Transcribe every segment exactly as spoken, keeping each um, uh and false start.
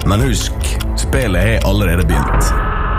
Men husk, spillet er allerede begynt.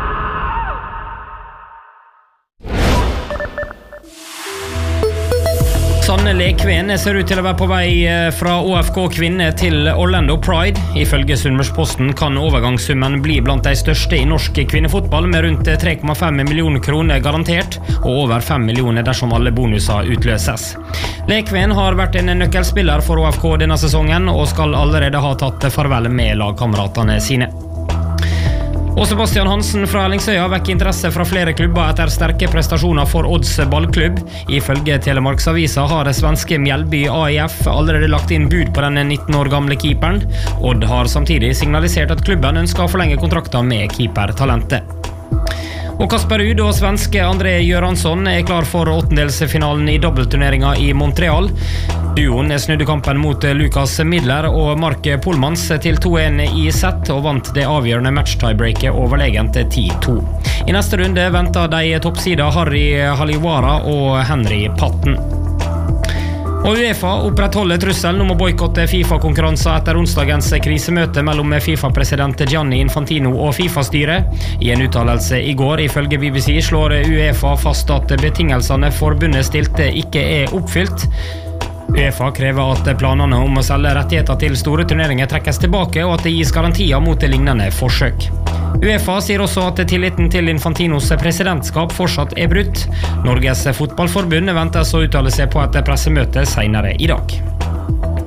Sanne Lekven ser ut til å være på vei fra O F K Kvinne til Orlando Pride. Ifølge Sunnmørsposten kan overgangssummen bli blant de største i norsk kvinnefotball, med rundt tre komma fem millioner kroner garantert, og over fem millioner dersom alle bonuser utløses. Lekven har vært en nøkkelspiller for O F K denne sesongen, og skal allerede ha tatt farvel med lagkameratene sine. Og Sebastian Hansen fra Ellingsøya vekker interesse fra flere klubber etter sterke prestasjoner for Odds ballklubb. Ifølge Telemarksavisa har det svenske Mjällby A I F allerede lagt inn bud på denne nitten år gamle keeperen. Odd har samtidig signalisert at klubben ønsker å forlenge kontrakten med keepertalentet. Og Kasper Ruud og svenske André Göransson er klar for åttendelsfinalen i dobbeltturneringen i Montreal. Duoen snudde kampen mot Lukas Midler og Mark Polmans til to en i sett og vant det avgjørende match-tiebreaket overlegent ti to. I neste runde venter de toppsida Harry Haliwara og Henry Patten. Og UEFA opprettholder trusselen om å boykotte FIFA-konkurranser etter onsdagens krisemøte mellom FIFA-president Gianni Infantino og FIFA-styret. I en uttalelse i går, ifølge B B C, slår UEFA fast at betingelsene forbundet stilte ikke er oppfylt. UEFA krever at planene om å selge rettigheter til store turneringer trekkes tilbake, og at det gis garantier mot lignende forsøk. UEFA sier også at tilliten til Infantinos presidentskap fortsatt er brutt. Norges fotballforbund ventes å uttale seg på et pressemøte senere i dag.